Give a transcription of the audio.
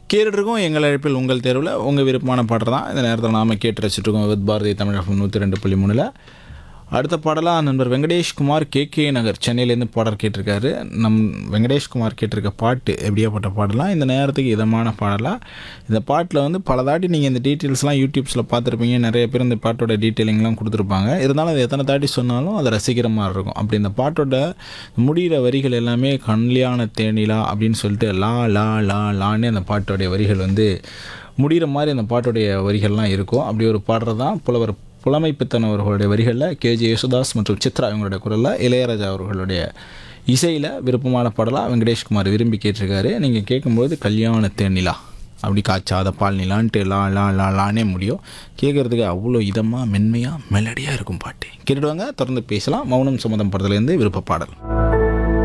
கேட்டுட்ருக்கோம் எங்கள் அழைப்பில் உங்கள் தேர்வில் உங்கள் விருப்பமான பாட்டு தான் இந்த நேரத்தில் நாம் கேட்டு ரசிச்சிட்ருக்கோம் வித் பாரதி தமிழகம் 102.3. அடுத்த பாடலாக நண்பர் வெங்கடேஷ்குமார் கே நகர் சென்னையிலேருந்து பாடல் கேட்டிருக்காரு. வெங்கடேஷ்குமார் கேட்டிருக்க பாட்டு எப்படியாப்பட்ட பாடலாம், இந்த நேரத்துக்கு இதமான பாடலாம். இந்த பாட்டில் வந்து பல தாட்டி நீங்கள் இந்த டீட்டெயில்ஸ்லாம் யூடியூப்ஸில் பார்த்துருப்பீங்க. நிறைய பேர் இந்த பாட்டோட டீட்டெயிலிங்லாம் கொடுத்துருப்பாங்க. இருந்தாலும் அது எத்தனை தாட்டி சொன்னாலும் அதை ரசிக்கிற மாதிரி இருக்கும். அப்படி இந்த பாட்டோட முடிகிற வரிகள் எல்லாமே கல்யாண தேனிலா அப்படின்னு சொல்லிட்டு லா லா லா லான்னு அந்த பாட்டோடைய வரிகள் வந்து முடிகிற மாதிரி அந்த பாட்டோடைய வரிகள்லாம் இருக்கும். அப்படி ஒரு பாடுறது தான் புலமைப்பித்தன் அவர்களுடைய வரிகளில் கேஜே யேசுதாஸ் மற்றும் சித்ரா இவங்களுடைய குரலில் இளையராஜா அவர்களுடைய இசையில் விருப்பமான பாடலாக வெங்கடேஷ்குமார் விரும்பி கேட்டிருக்காரு. நீங்கள் கேட்கும்போது கல்யாண தேனிலா அப்படி காய்ச்சாத பால் நிலான்ட்டு லா லா லா லானே முடியும். கேட்குறதுக்கு அவ்வளோ இதமாக மென்மையாக மெலடியாக இருக்கும் பாட்டு. கேட்டுடுவாங்க, தொடர்ந்து பேசலாம். மௌனம் சம்மதம் படத்துலேருந்து விருப்ப பாடல்.